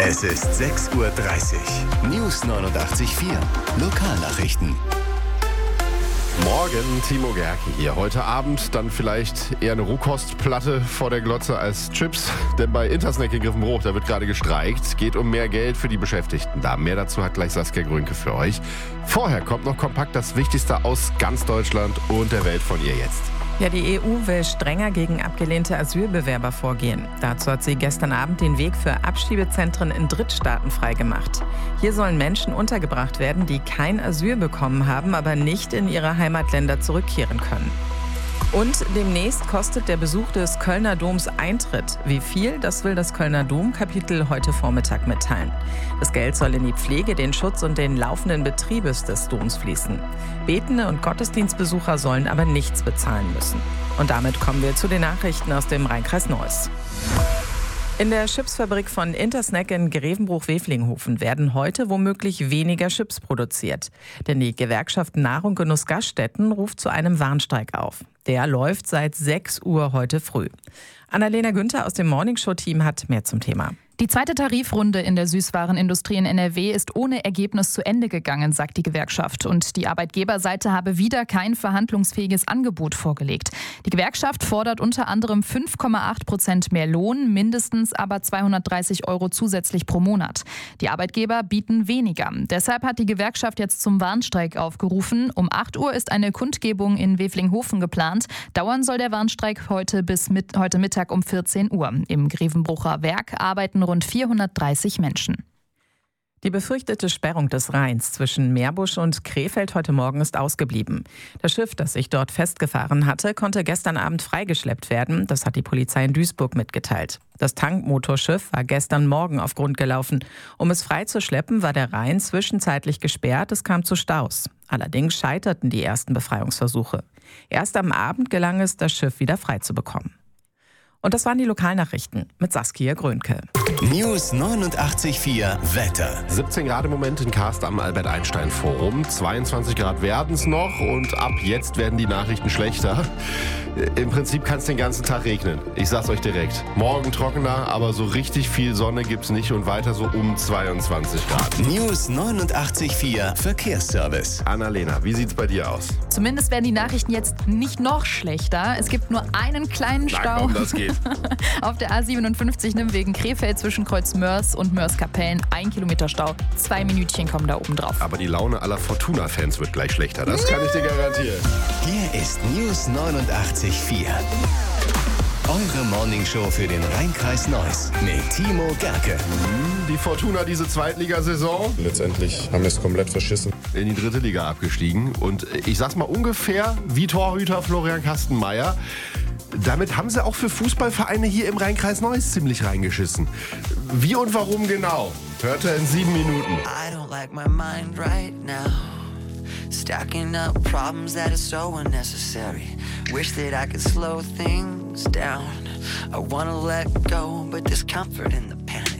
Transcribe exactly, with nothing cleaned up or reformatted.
Es ist sechs Uhr dreißig. News neunundachtzig Komma vier. Lokalnachrichten. Morgen, Timo Gerke hier. Heute Abend dann vielleicht eher eine Rohkostplatte vor der Glotze als Chips. Denn bei Intersnack in Griffenbruch, da wird gerade gestreikt. Geht um mehr Geld für die Beschäftigten da. Mehr dazu hat gleich Saskia Grünke für euch. Vorher kommt noch kompakt das Wichtigste aus ganz Deutschland und der Welt von ihr jetzt. Ja, die E U will strenger gegen abgelehnte Asylbewerber vorgehen. Dazu hat sie gestern Abend den Weg für Abschiebezentren in Drittstaaten freigemacht. Hier sollen Menschen untergebracht werden, die kein Asyl bekommen haben, aber nicht in ihre Heimatländer zurückkehren können. Und demnächst kostet der Besuch des Kölner Doms Eintritt. Wie viel, das will das Kölner Domkapitel heute Vormittag mitteilen. Das Geld soll in die Pflege, den Schutz und den laufenden Betrieb des Doms fließen. Betende und Gottesdienstbesucher sollen aber nichts bezahlen müssen. Und damit kommen wir zu den Nachrichten aus dem Rheinkreis Neuss. In der Chipsfabrik von Intersnack in Grevenbruch-Weflinghofen werden heute womöglich weniger Chips produziert. Denn die Gewerkschaft Nahrung Genuss Gaststätten ruft zu einem Warnstreik auf. Der läuft seit sechs Uhr heute früh. Annalena Günther aus dem Morningshow-Team hat mehr zum Thema. Die zweite Tarifrunde in der Süßwarenindustrie in N R W ist ohne Ergebnis zu Ende gegangen, sagt die Gewerkschaft. Und die Arbeitgeberseite habe wieder kein verhandlungsfähiges Angebot vorgelegt. Die Gewerkschaft fordert unter anderem fünf Komma acht Prozent mehr Lohn, mindestens aber zweihundertdreißig Euro zusätzlich pro Monat. Die Arbeitgeber bieten weniger. Deshalb hat die Gewerkschaft jetzt zum Warnstreik aufgerufen. Um acht Uhr ist eine Kundgebung in Weflinghofen geplant. Dauern soll der Warnstreik heute bis mit, heute Mittag um vierzehn Uhr. Im Grevenbrucher Werk arbeiten rund vierhundertdreißig Menschen. Die befürchtete Sperrung des Rheins zwischen Meerbusch und Krefeld heute Morgen ist ausgeblieben. Das Schiff, das sich dort festgefahren hatte, konnte gestern Abend freigeschleppt werden. Das hat die Polizei in Duisburg mitgeteilt. Das Tankmotorschiff war gestern Morgen auf Grund gelaufen. Um es freizuschleppen, war der Rhein zwischenzeitlich gesperrt. Es kam zu Staus. Allerdings scheiterten die ersten Befreiungsversuche. Erst am Abend gelang es, das Schiff wieder freizubekommen. Und das waren die Lokalnachrichten mit Saskia Grünke. News neunundachtzig Komma vier Wetter. siebzehn Grad im Moment in Karst am Albert-Einstein-Forum. zweiundzwanzig Grad werden es noch und ab jetzt werden die Nachrichten schlechter. Im Prinzip kann es den ganzen Tag regnen. Ich sag's euch direkt. Morgen trockener, aber so richtig viel Sonne gibt's nicht und weiter so um zweiundzwanzig Grad. News neunundachtzig Komma vier Verkehrsservice. Annalena, wie sieht's bei dir aus? Zumindest werden die Nachrichten jetzt nicht noch schlechter. Es gibt nur einen kleinen Stau. Na komm, das geht. Auf der A siebenundfünfzig Nürnberg Krefeld zwischen Kreuz Mörs und Mörs-Kapellen. Ein Kilometer Stau. Zwei Minütchen kommen da oben drauf. Aber die Laune aller Fortuna-Fans wird gleich schlechter. Das kann ich dir garantieren. Hier ist News neunundachtzig Komma vier. Eure Morningshow für den Rheinkreis Neuss mit Timo Gerke. Die Fortuna diese Zweitligasaison Letztendlich haben wir es komplett verschissen. in die dritte Liga abgestiegen. Und ich sag's mal ungefähr wie Torhüter Florian Kastenmeier. Damit haben sie auch für Fußballvereine hier im Rheinkreis Neuss ziemlich reingeschissen. Wie und warum genau? Hört ihr in sieben Minuten. I don't like my mind right now. Stacking up problems that are so unnecessary. Wish that I could slow things down. I wanna let go, but there's comfort in the panic.